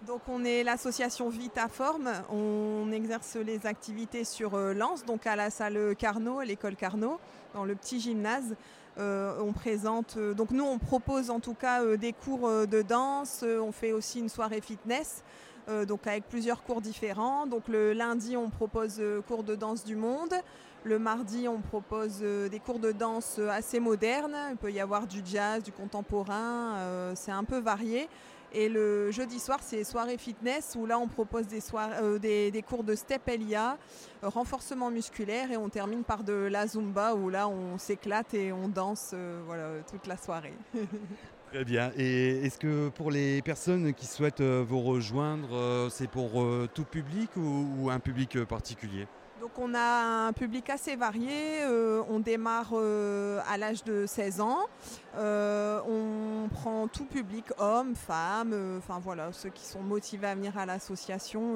Donc on est l'association Vitaforme, on exerce les activités sur Lens, donc à la salle Carnot, à l'école Carnot, dans le petit gymnase. On présente, donc nous on propose en tout cas des cours de danse, on fait aussi une soirée fitness, donc avec plusieurs cours différents. Donc le lundi on propose cours de danse du monde, le mardi on propose des cours de danse assez modernes, il peut y avoir du jazz, du contemporain, c'est un peu varié. Et le jeudi soir, c'est soirée fitness où là, on propose des cours de step LIA, renforcement musculaire et on termine par de la Zumba où là, on s'éclate et on danse toute la soirée. Très bien. Et est-ce que pour les personnes qui souhaitent vous rejoindre, c'est pour tout public ou un public particulier? Donc on a un public assez varié, on démarre à l'âge de 16 ans, on prend tout public, hommes, femmes, ceux qui sont motivés à venir à l'association,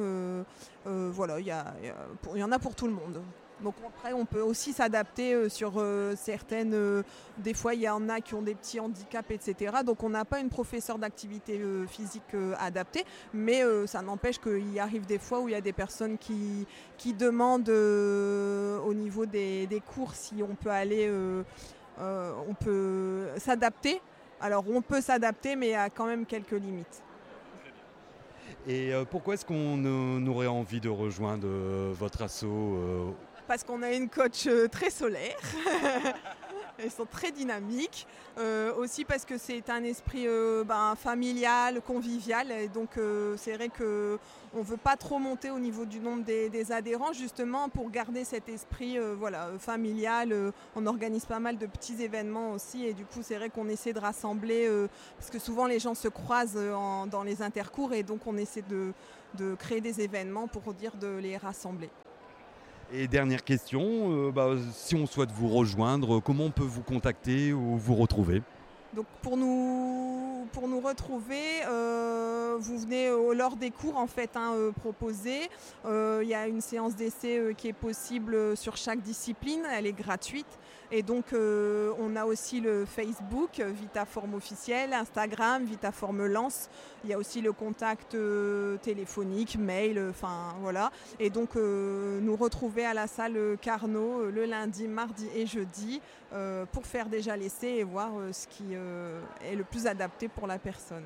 il y en a pour tout le monde. Donc après on peut aussi s'adapter sur certaines, des fois il y en a qui ont des petits handicaps etc. Donc on n'a pas une professeure d'activité physique adaptée, mais ça n'empêche qu'il arrive des fois où il y a des personnes qui demandent au niveau des cours si on peut aller, on peut s'adapter. Alors on peut s'adapter mais il y a quand même quelques limites. Et pourquoi est-ce qu'on aurait envie de rejoindre votre asso Parce qu'on a une coach très solaire. Elles sont très dynamiques. Aussi parce que c'est un esprit familial, convivial. Et donc c'est vrai qu'on ne veut pas trop monter au niveau du nombre des adhérents, justement pour garder cet esprit familial. On organise pas mal de petits événements aussi. Et du coup, c'est vrai qu'on essaie de rassembler, parce que souvent les gens se croisent dans les intercours. Et donc on essaie de créer des événements pour dire de les rassembler. Et dernière question, si on souhaite vous rejoindre, comment on peut vous contacter ou vous retrouver? Donc pour nous retrouver, vous venez lors des cours en fait proposés. Il y a une séance d'essai qui est possible sur chaque discipline, elle est gratuite. Et donc on a aussi le Facebook Vitaforme officiel, Instagram Vitaforme Lens. Il y a aussi le contact téléphonique, mail, voilà. Et donc nous retrouver à la salle Carnot le lundi, mardi et jeudi pour faire déjà l'essai et voir ce qui est le plus adapté pour la personne.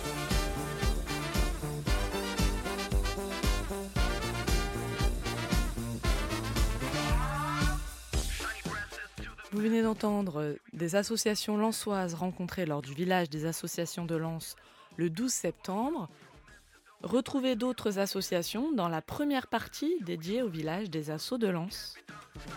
Vous venez d'entendre des associations lensoises rencontrées lors du village des associations de Lens le 12 septembre. Retrouvez d'autres associations dans la première partie dédiée au village des assos de Lens.